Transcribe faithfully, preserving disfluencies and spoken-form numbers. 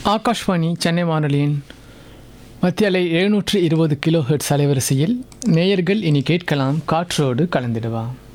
ஆகாஷ்வாணி சென்னை வானொலியின் மத்திய அலை எழுநூற்று இருபது கிலோ ஹெர்ட்ஸ் அலைவரிசையில் நேயர்கள் இனி கேட்கலாம் காற்றோடு கலந்திடுவா.